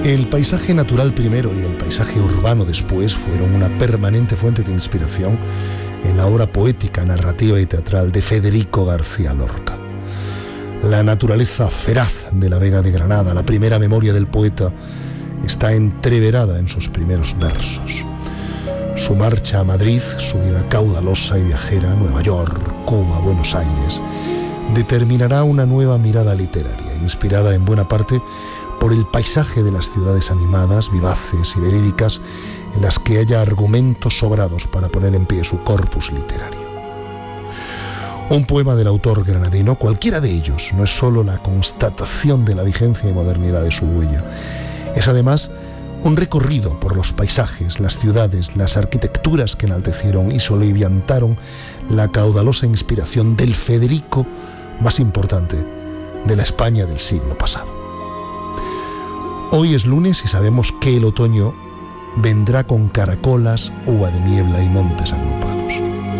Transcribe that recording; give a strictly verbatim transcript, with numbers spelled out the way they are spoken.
El paisaje natural primero y el paisaje urbano después fueron una permanente fuente de inspiración en la obra poética, narrativa y teatral de Federico García Lorca. La naturaleza feraz de la Vega de Granada, la primera memoria del poeta, está entreverada en sus primeros versos. Su marcha a Madrid, su vida caudalosa y viajera, Nueva York, Cuba, Buenos Aires, determinará una nueva mirada literaria, inspirada en buena parte por el paisaje de las ciudades animadas, vivaces y verídicas, en las que haya argumentos sobrados para poner en pie su corpus literario. Un poema del autor granadino, cualquiera de ellos, no es solo la constatación de la vigencia y modernidad de su huella, es además un recorrido por los paisajes, las ciudades, las arquitecturas que enaltecieron y soliviantaron la caudalosa inspiración del Federico más importante de la España del siglo pasado. Hoy es lunes y sabemos que el otoño vendrá con caracolas, uva de niebla y montes agrupados.